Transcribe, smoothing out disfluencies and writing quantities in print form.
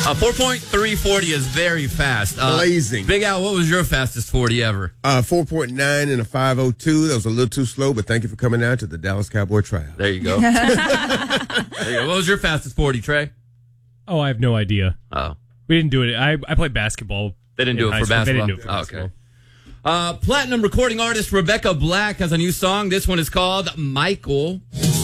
4.340 is very fast. Blazing. Big Al, what was your fastest 40 ever? 4.9 and a 5:02. That was a little too slow, but thank you for coming out to the Dallas Cowboy tryout. There you go. There you go. What was your fastest 40, Trey? Oh, I have no idea. Oh. We didn't do it. I played basketball. They didn't do it for basketball? They didn't do it for basketball. Okay. Platinum recording artist Rebecca Black has a new song. This one is called Michael.